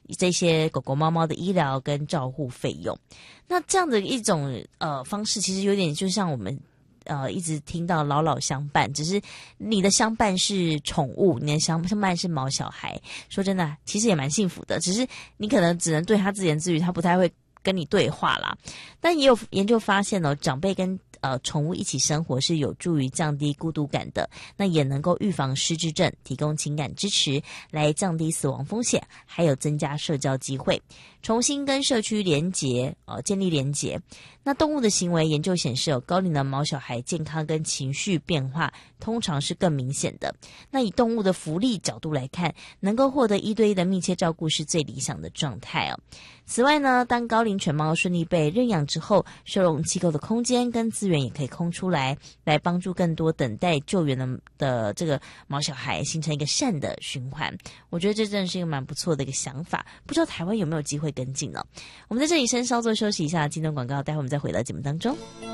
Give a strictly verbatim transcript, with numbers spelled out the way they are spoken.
这些狗狗猫猫的医疗跟照护费用。那这样的一种呃方式，其实有点就像我们呃一直听到老老相伴，只是你的相伴是宠物，你的相相伴是毛小孩。说真的，其实也蛮幸福的，只是你可能只能对他自言自语，他不太会跟你对话啦。但也有研究发现哦，长辈跟呃宠物一起生活是有助于降低孤独感的，那也能够预防失智症，提供情感支持，来降低死亡风险，还有增加社交机会，重新跟社区连结，呃建立连结。那动物的行为研究显示，有高龄的毛小孩健康跟情绪变化通常是更明显的。那以动物的福利角度来看，能够获得一对一的密切照顾是最理想的状态哦。此外呢，当高龄犬猫顺利被认养之后，收容机构的空间跟资源也可以空出来，来帮助更多等待救援的的这个毛小孩形成一个善的循环。我觉得这真的是一个蛮不错的一个想法，不知道台湾有没有机会跟进呢？我们在这里先稍作休息一下，进段广告，待会我们再回到节目当中。